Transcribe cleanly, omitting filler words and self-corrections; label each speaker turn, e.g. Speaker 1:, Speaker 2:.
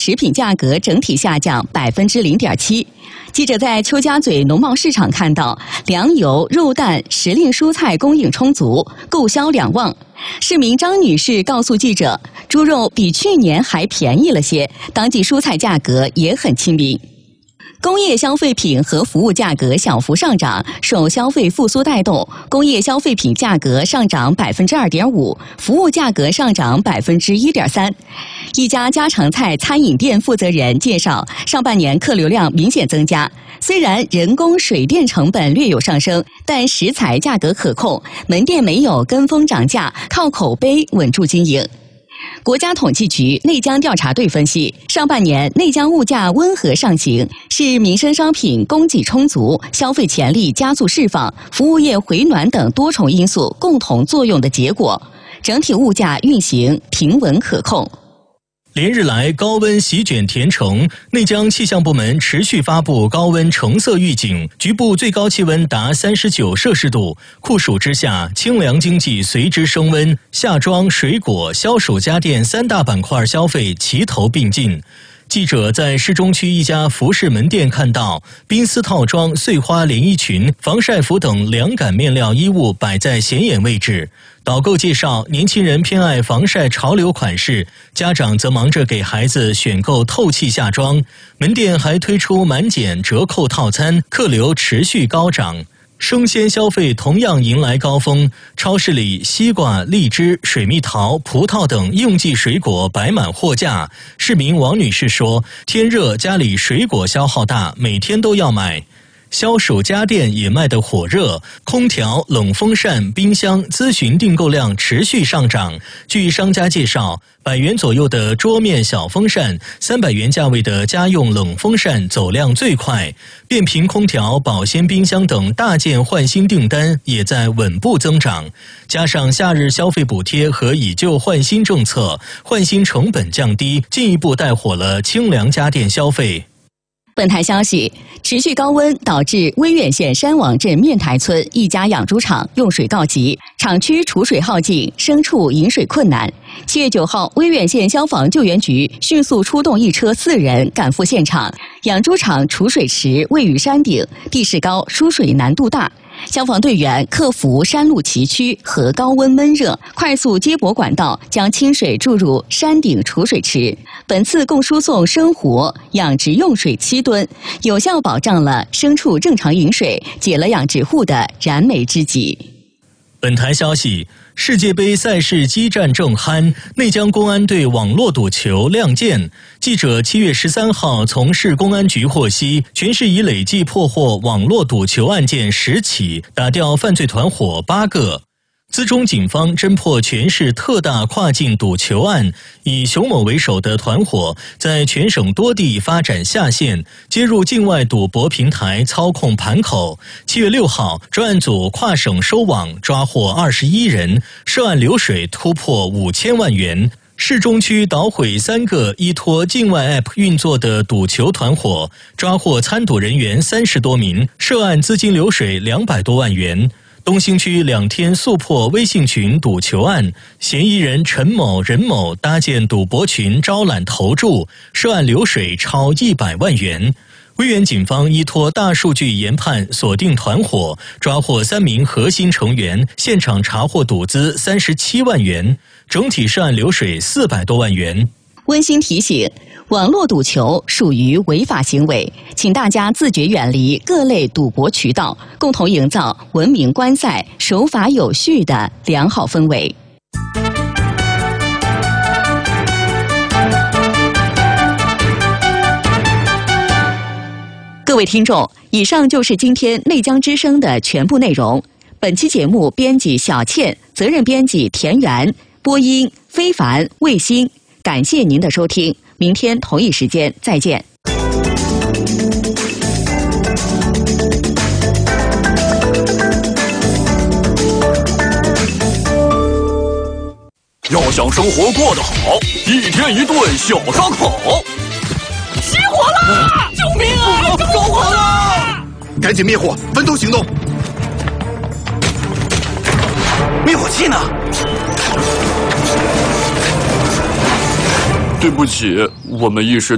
Speaker 1: 食品价格整体下降0.7%。记者在邱家嘴农贸市场看到，粮油、肉蛋、时令蔬菜供应充足，购销两旺。市民张女士告诉记者，猪肉比去年还便宜了些，当季蔬菜价格也很亲民。工业消费品和服务价格小幅上涨，受消费复苏带动，工业消费品价格上涨2.5%，服务价格上涨1.3%。一家家常菜餐饮店负责人介绍，上半年客流量明显增加，虽然人工、水电成本略有上升，但食材价格可控，门店没有跟风涨价，靠口碑稳住经营。国家统计局内江调查队分析，上半年内江物价温和上行，是民生商品供给充足、消费潜力加速释放、服务业回暖等多重因素共同作用的结果。整体物价运行平稳可控。
Speaker 2: 连日来高温席卷田城，内江气象部门持续发布高温橙色预警，局部最高气温达39摄氏度。酷暑之下，清凉经济随之升温，夏装、水果、消暑家电三大板块消费齐头并进。记者在市中区一家服饰门店看到，冰丝套装、碎花连衣裙、防晒服等凉感面料衣物摆在显眼位置。导购介绍，年轻人偏爱防晒潮流款式，家长则忙着给孩子选购透气夏装。门店还推出满减折扣套餐，客流持续高涨。生鲜消费同样迎来高峰，超市里西瓜、荔枝、水蜜桃、葡萄等应季水果摆满货架。市民王女士说，天热家里水果消耗大，每天都要买。消暑家电也卖得火热，空调、冷风扇、冰箱咨询订购量持续上涨。据商家介绍，100元左右的桌面小风扇，300元价位的家用冷风扇走量最快。变频空调、保鲜冰箱等大件换新订单也在稳步增长。加上夏日消费补贴和以旧换新政策，换新成本降低，进一步带火了清凉家电消费。
Speaker 1: 本台消息，持续高温导致威远县山王镇面台村一家养猪场用水告急，厂区储水耗尽，牲畜饮水困难。7月9号，威远县消防救援局迅速出动一车4人赶赴现场。养猪场储水池位于山顶，地势高，输水难度大。消防队员克服山路崎岖和高温闷热，快速接驳管道将清水注入山顶储水池。本次共输送生活、养殖用水7吨，有效保障了牲畜正常饮水，解了养殖户的燃眉之急。
Speaker 2: 本台消息，世界杯赛事激战正酣，内江公安对网络赌球亮剑。记者7月13号从市公安局获悉，全市已累计破获网络赌球案件10起，打掉犯罪团伙8个。资中警方侦破全市特大跨境赌球案，以熊某为首的团伙在全省多地发展下线，接入境外赌博平台操控盘口。7月6号，专案组跨省收网，抓获21人，涉案流水突破5000万元。市中区捣毁3个依托境外 App 运作的赌球团伙，抓获参赌人员30多名，涉案资金流水200多万元。东兴区2天速破微信群赌球案，嫌疑人陈某、任某搭建赌博群招揽投注，涉案流水超100万元。威远警方依托大数据研判锁定团伙，抓获3名核心成员，现场查获赌资37万元，整体涉案流水400多万元。
Speaker 1: 温馨提醒，网络赌球属于违法行为，请大家自觉远离各类赌博渠道，共同营造文明观赛、守法有序的良好氛围。各位听众，以上就是今天内江之声的全部内容。本期节目编辑小倩，责任编辑田园，播音非凡、卫星。感谢您的收听，明天同一时间再见。
Speaker 3: 要想生活过得好，一天一顿小烧烤。
Speaker 4: 起火了！救命啊！着火了！
Speaker 5: 赶紧灭火，分头行动。
Speaker 4: 灭火器呢？
Speaker 3: 对不起，我们一时